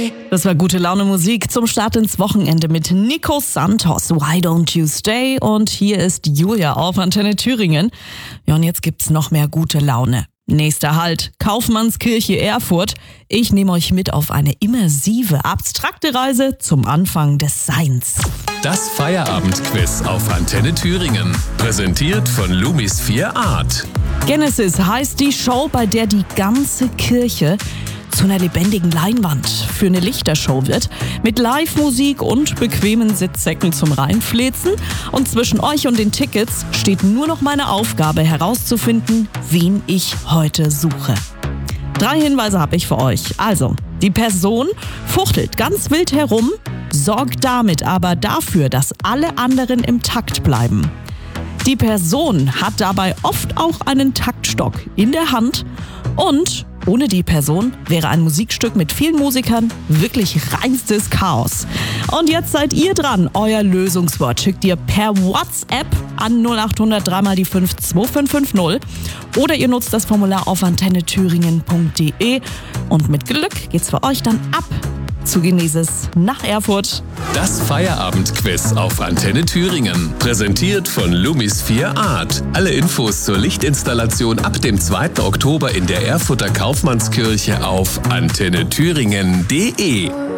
Das war gute Laune Musik zum Start ins Wochenende mit Nico Santos, Why Don't You Stay? Und hier ist Julia auf Antenne Thüringen. Ja, und jetzt gibt's noch mehr gute Laune. Nächster Halt, Kaufmannskirche Erfurt. Ich nehme euch mit auf eine immersive, abstrakte Reise zum Anfang des Seins. Das Feierabendquiz auf Antenne Thüringen. Präsentiert von Lumis 4 Art. Genesis heißt die Show, bei der die ganze Kirche zu einer lebendigen Leinwand für eine Lichtershow wird, mit Live-Musik und bequemen Sitzsäcken zum Reinfläzen. Und zwischen euch und den Tickets steht nur noch meine Aufgabe herauszufinden, wen ich heute suche. 3 Hinweise habe ich für euch. Also, die Person fuchtelt ganz wild herum, sorgt damit aber dafür, dass alle anderen im Takt bleiben. Die Person hat dabei oft auch einen Taktstock in der Hand und ohne die Person wäre ein Musikstück mit vielen Musikern wirklich reinstes Chaos. Und jetzt seid ihr dran. Euer Lösungswort schickt ihr per WhatsApp an 0800 3 mal die 5 2550 oder ihr nutzt das Formular auf antennethüringen.de und mit Glück geht's für euch dann ab zu Genesis nach Erfurt. Das Feierabendquiz auf Antenne Thüringen. Präsentiert von Lumis 4 Art. Alle Infos zur Lichtinstallation ab dem 2. Oktober in der Erfurter Kaufmannskirche auf antennethüringen.de.